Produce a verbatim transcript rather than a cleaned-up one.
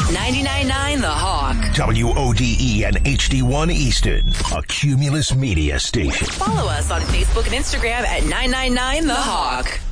ninety-nine point nine The Hawk. W O D E and H D one Easton, a Cumulus media station. Follow us on Facebook and Instagram at nine nine nine The Hawk.